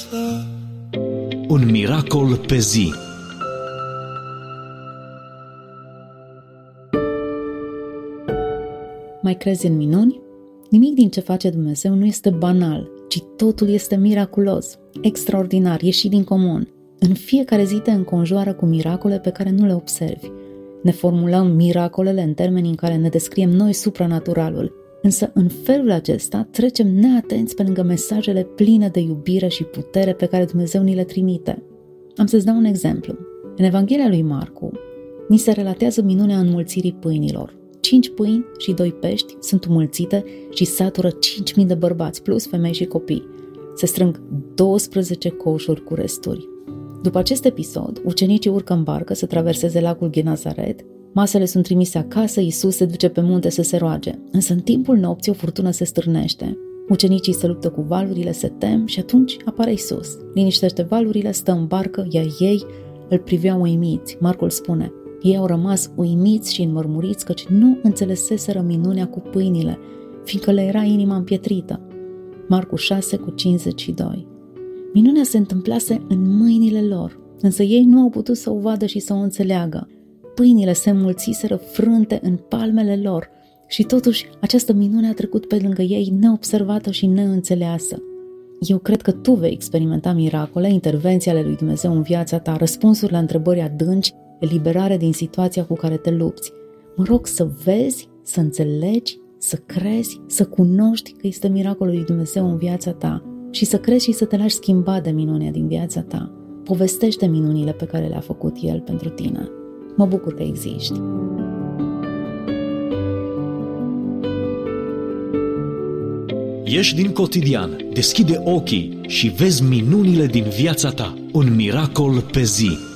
Un miracol pe zi. Mai crezi în minuni? Nimic din ce face Dumnezeu nu este banal, ci totul este miraculos, extraordinar, ieșit din comun. În fiecare zi te înconjoară cu miracole pe care nu le observi. Ne formulăm miracolele în termenii în care ne descriem noi supranaturalul, însă în felul acesta trecem neatenți pe lângă mesajele pline de iubire și putere pe care Dumnezeu ni le trimite. Am să-ți dau un exemplu. În Evanghelia lui Marcu, ni se relatează minunea înmulțirii pâinilor. 5 pâini și 2 pești sunt înmulțite și satură 5.000 de bărbați, plus femei și copii. Se strâng 12 coșuri cu resturi. După acest episod, ucenicii urcă în barcă să traverseze lacul Genazaret, masele sunt trimise acasă, Iisus se duce pe munte să se roage, însă în timpul nopții o furtună se stârnește. Ucenicii se luptă cu valurile, se tem și atunci apare Iisus. Liniștește valurile, stă în barcă, iar ei îl priveau uimiți. Marcul spune: ei au rămas uimiți și înmărmuriți căci nu înțeleseseră minunea cu pâinile, fiindcă le era inima împietrită. Marcu 6:52. Minunea se întâmplase în mâinile lor, însă ei nu au putut să o vadă și să o înțeleagă. Pâinile se înmulțiseră frânte în palmele lor și totuși această minune a trecut pe lângă ei neobservată și neînțeleasă. Eu cred că tu vei experimenta miracole, intervenții ale lui Dumnezeu în viața ta, răspunsuri la întrebări adânci, eliberare din situația cu care te lupți. Mă rog să vezi, să înțelegi, să crezi, să cunoști că este miracolul lui Dumnezeu în viața ta și să crezi și să te lași schimba de minunea din viața ta. Povestește minunile pe care le-a făcut El pentru tine. Mă bucur că existi. Ieși din cotidian, deschide ochii și vezi minunile din viața ta. Un miracol pe zi.